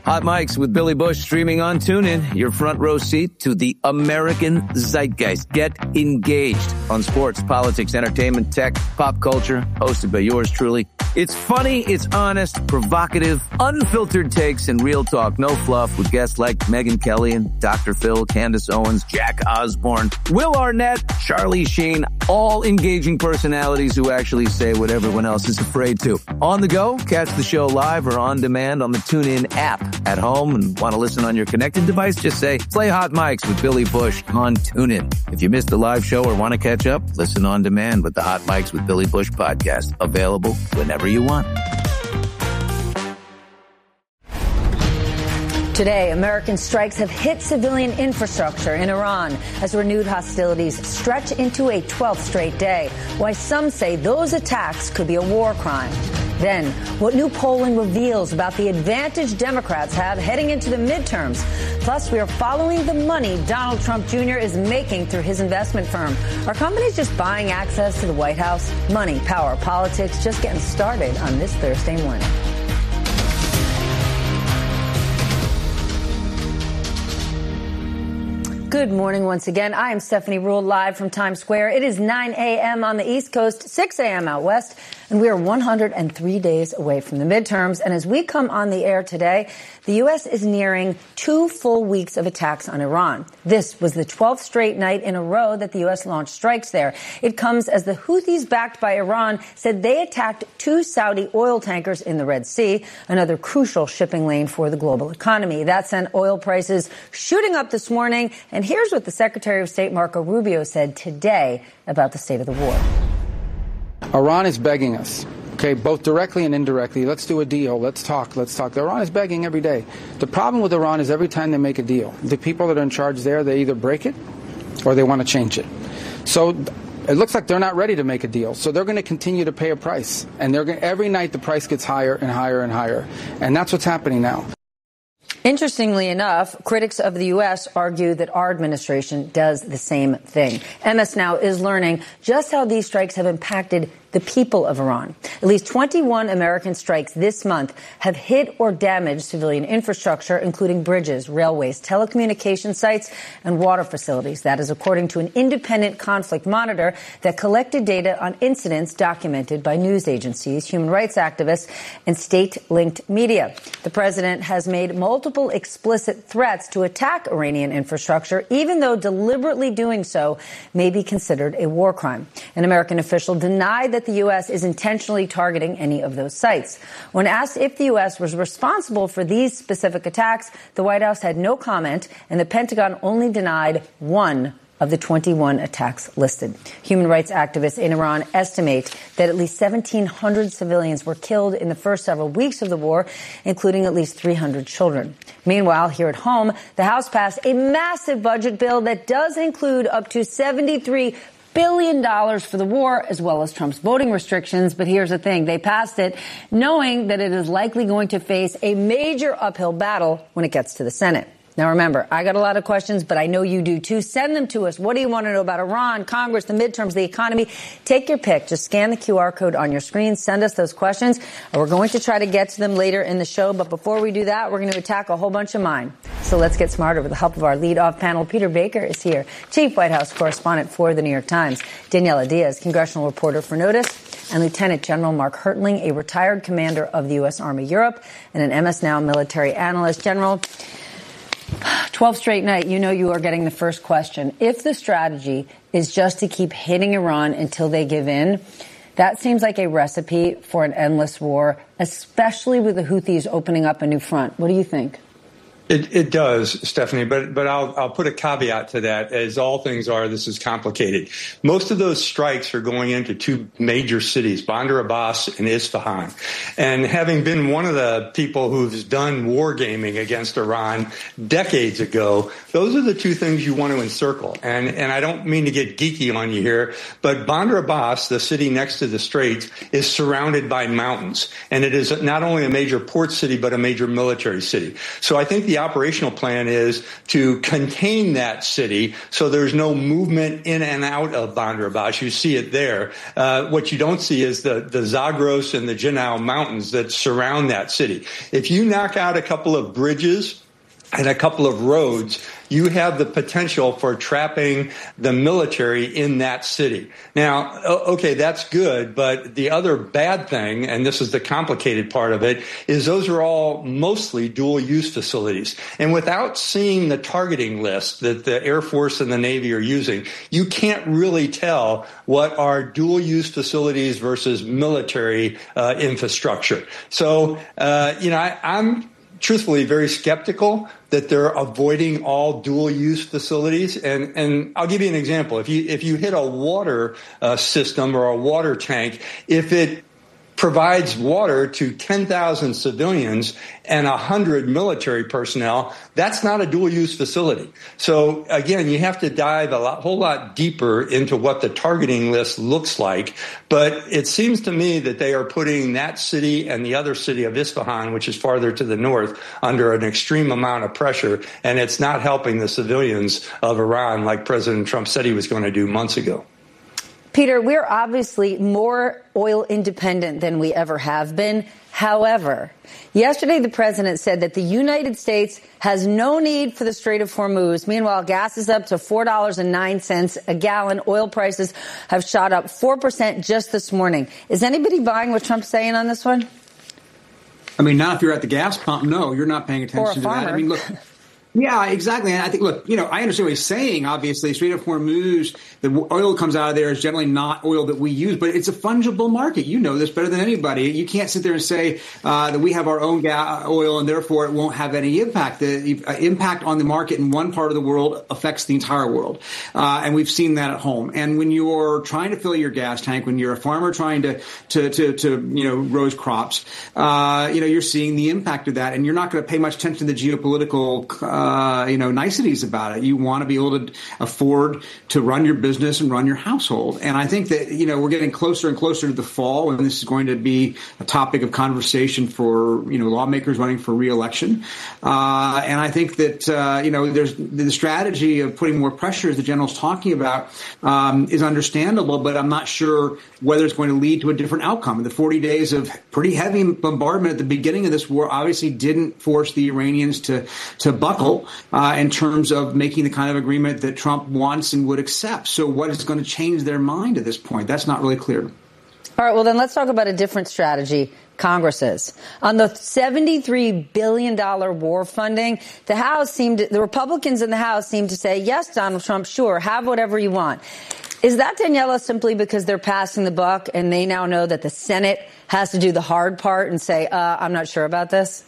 Hot Mics with Billy Bush streaming on TuneIn. Your front row seat to the American zeitgeist. Get engaged on sports, politics, entertainment, tech, pop culture. Hosted by yours truly. It's funny, it's honest, provocative, unfiltered takes, and real talk. No fluff with guests like Megyn Kelly and Dr. Phil, Candace Owens, Jack Osborne, Will Arnett, Charlie Sheen. All engaging personalities who actually say what everyone else is afraid to. On the go, catch the show live or on demand on the TuneIn app. At home and want to listen on your connected device, just say, play Hot Mics with Billy Bush on TuneIn. If you missed the live show or want to catch up, listen on demand with the Hot Mics with Billy Bush podcast. Available whenever you want. Today, American strikes have hit civilian infrastructure in Iran as renewed hostilities stretch into a 12th straight day. Why some say those attacks could be a war crime. Then, what new polling reveals about the advantage Democrats have heading into the midterms. Plus, we are following the money Donald Trump Jr. is making through his investment firm. Are companies just buying access to the White House? Money, power, politics, just getting started on this Thursday morning. Good morning once again. I am Stephanie Ruhle, live from Times Square. It is 9 a.m. on the East Coast, 6 a.m. out west, and we are 103 days away from the midterms. And as we come on the air today, the U.S. is nearing 2 full weeks of attacks on Iran. This was the 12th straight night in a row that the U.S. launched strikes there. It comes as the Houthis, backed by Iran, said they attacked 2 Saudi oil tankers in the Red Sea, another crucial shipping lane for the global economy. That sent oil prices shooting up this morning. And here's what the Secretary of State Marco Rubio said today about the state of the war. Iran is begging us, okay, both directly and indirectly. Let's do a deal. Let's talk. Iran is begging every day. The problem with Iran is every time they make a deal, the people that are in charge there, they either break it or they want to change it. So it looks like they're not ready to make a deal. So they're going to continue to pay a price. And every night the price gets higher and higher and higher. And that's what's happening now. Interestingly enough, critics of the U.S. argue that our administration does the same thing. MS Now is learning just how these strikes have impacted the people of Iran. At least 21 American strikes this month have hit or damaged civilian infrastructure, including bridges, railways, telecommunication sites, and water facilities. That is according to an independent conflict monitor that collected data on incidents documented by news agencies, human rights activists, and state-linked media. The president has made multiple explicit threats to attack Iranian infrastructure, even though deliberately doing so may be considered a war crime. An American official denied that the U.S. is intentionally targeting any of those sites. When asked if the U.S. was responsible for these specific attacks, the White House had no comment, and the Pentagon only denied 1 of the 21 attacks listed. Human rights activists in Iran estimate that at least 1,700 civilians were killed in the first several weeks of the war, including at least 300 children. Meanwhile, here at home, the House passed a massive budget bill that does include up to $73 billion for the war, as well as Trump's voting restrictions. But here's the thing. They passed it knowing that it is likely going to face a major uphill battle when it gets to the Senate. Now, remember, I got a lot of questions, but I know you do, too. Send them to us. What do you want to know about Iran, Congress, the midterms, the economy? Take your pick. Just scan the QR code on your screen. Send us those questions. We're going to try to get to them later in the show. But before we do that, we're going to attack a whole bunch of mine. So let's get smarter with the help of our lead-off panel. Peter Baker is here, Chief White House Correspondent for The New York Times. Daniela Diaz, Congressional Reporter for Notice. And Lieutenant General Mark Hertling, a retired commander of the U.S. Army Europe and an MS Now military analyst. General, 12th straight night, you know you are getting the first question. If the strategy is just to keep hitting Iran until they give in, that seems like a recipe for an endless war, especially with the Houthis opening up a new front. What do you think? It does, Stephanie, but I'll put a caveat to that. As all things are, this is complicated. Most of those strikes are going into 2 major cities, Bandar Abbas and Isfahan. And having been one of the people who's done wargaming against Iran decades ago, those are the 2 things you want to encircle. And I don't mean to get geeky on you here, but Bandar Abbas, the city next to the Straits, is surrounded by mountains. And it is not only a major port city, but a major military city. So I think the the operational plan is to contain that city so there's no movement in and out of Bandar Abbas. You see it there. What you don't see is the Zagros and the Janao Mountains that surround that city. If you knock out a couple of bridges and a couple of roads, you have the potential for trapping the military in that city. Now, okay, that's good, but the other bad thing, and this is the complicated part of it, is those are all mostly dual-use facilities. And without seeing the targeting list that the Air Force and the Navy are using, you can't really tell what are dual-use facilities versus military infrastructure. So, I'm truthfully very skeptical that they're avoiding all dual-use facilities. And I'll give you an example. If you hit a water system or a water tank, if it provides water to 10,000 civilians and 100 military personnel, that's not a dual-use facility. So, again, you have to dive whole lot deeper into what the targeting list looks like. But it seems to me that they are putting that city and the other city of Isfahan, which is farther to the north, under an extreme amount of pressure, and it's not helping the civilians of Iran like President Trump said he was going to do months ago. Peter, we're obviously more oil independent than we ever have been. However, yesterday the president said that the United States has no need for the Strait of Hormuz. Meanwhile, gas is up to $4.09 a gallon. Oil prices have shot up 4% just this morning. Is anybody buying what Trump's saying on this one? I mean, not if you're at the gas pump. No, you're not paying attention to that. I mean, look. Yeah, exactly. And I think, look, I understand what he's saying. Obviously, Strait of Hormuz, the oil that comes out of there is generally not oil that we use, but it's a fungible market. You know this better than anybody. You can't sit there and say that we have our own oil and therefore it won't have any impact. The impact on the market in one part of the world affects the entire world. And we've seen that at home. And when you're trying to fill your gas tank, when you're a farmer trying to row crops, you're seeing the impact of that. And you're not going to pay much attention to the geopolitical niceties about it. You want to be able to afford to run your business and run your household. And I think that, we're getting closer and closer to the fall, and this is going to be a topic of conversation for, lawmakers running for re-election. And I think that, there's the strategy of putting more pressure, as the general's talking about, is understandable, but I'm not sure whether it's going to lead to a different outcome. The 40 days of pretty heavy bombardment at the beginning of this war obviously didn't force the Iranians to buckle in terms of making the kind of agreement that Trump wants and would accept. So what is going to change their mind at this point? That's not really clear. All right, well, then let's talk about a different strategy Congress is. On the $73 billion war funding, the Republicans in the House seemed to say, yes, Donald Trump, sure, have whatever you want. Is that, Daniela, simply because they're passing the buck and they now know that the Senate has to do the hard part and say, I'm not sure about this?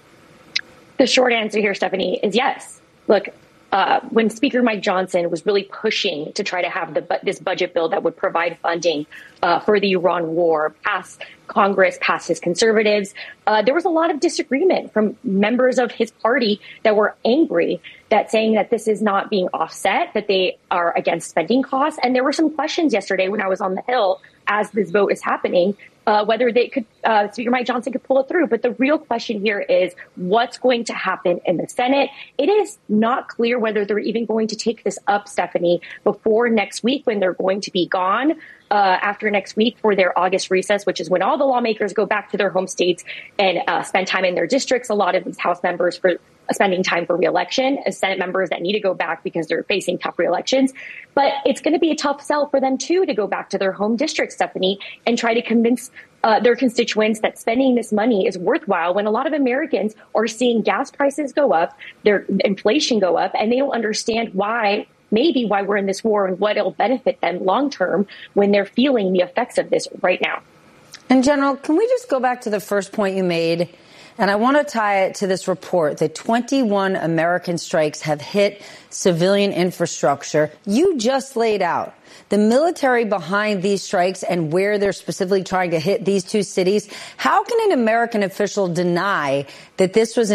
The short answer here, Stephanie, is yes. Look, when Speaker Mike Johnson was really pushing to try to have this budget bill that would provide funding for the Iran war pass Congress, past his conservatives, there was a lot of disagreement from members of his party that were angry, that saying that this is not being offset, that they are against spending costs. And there were some questions yesterday when I was on the Hill as this vote is happening, whether they could, Speaker Mike Johnson could pull it through. But the real question here is what's going to happen in the Senate. It is not clear whether they're even going to take this up, Stephanie, before next week when they're going to be gone. After next week for their August recess, which is when all the lawmakers go back to their home states and spend time in their districts. A lot of these House members for spending time for re-election, as Senate members that need to go back because they're facing tough re-elections. But it's going to be a tough sell for them, too, to go back to their home districts, Stephanie, and try to convince their constituents that spending this money is worthwhile when a lot of Americans are seeing gas prices go up, their inflation go up, and they don't understand why we're in this war and what it'll benefit them long term when they're feeling the effects of this right now. And General, can we just go back to the first point you made? And I want to tie it to this report that 21 American strikes have hit civilian infrastructure. You just laid out the military behind these strikes and where they're specifically trying to hit these two cities. How can an American official deny that this was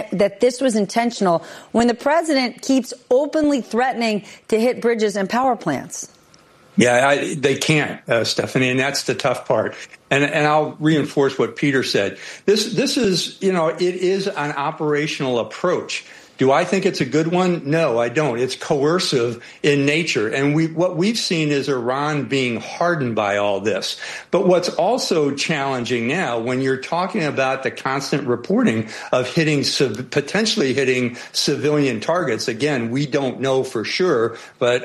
intentional when the president keeps openly threatening to hit bridges and power plants? Yeah, they can't, Stephanie, and that's the tough part. And I'll reinforce what Peter said. This is, it is an operational approach. Do I think it's a good one? No, I don't. It's coercive in nature. And what we've seen is Iran being hardened by all this. But what's also challenging now, when you're talking about the constant reporting of potentially hitting civilian targets, again, we don't know for sure, but